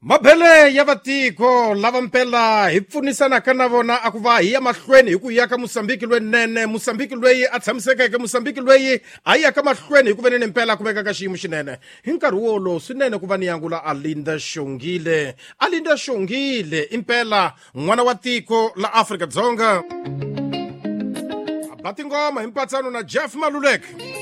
Mabele ya vatiko lava mpela hi pfunisanaka na vona aku va hi ya mahlweni hi ku yaka Musambiki lwenene, Musambiki lweyi a tshamisekeke, Musambiki lweyi a yaka mahlweni hi ku veneni mpela ku veka ka xiyimo xinene. Hi nkarhi wolo swinene ku va ni yangula Alinda Shongile. Alinda Shongile impela n'wana wa tiko la Afrika-Dzonga. Batingoma hi mpatsano na Jeff Maluleke.